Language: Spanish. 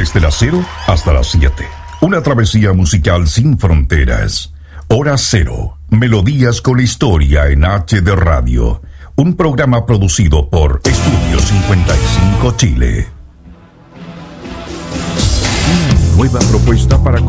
desde las 0 hasta las 7. Una travesía musical sin fronteras. Hora Cero. Melodías con historia en HD Radio. Un programa producido por Estudio 55 Chile. Una nueva propuesta para